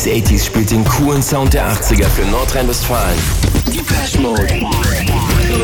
80s 80s spielt den coolen Sound der 80er für Nordrhein-Westfalen. Depeche Mode.